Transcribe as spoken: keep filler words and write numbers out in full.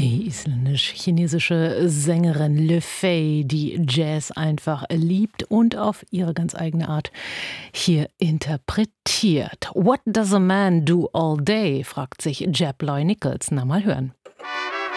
Die isländisch-chinesische Sängerin Le Fay, die Jazz einfach liebt und auf ihre ganz eigene Art hier interpretiert. What does a man do all day? Fragt sich Jeb Loy Nichols. Na, mal hören.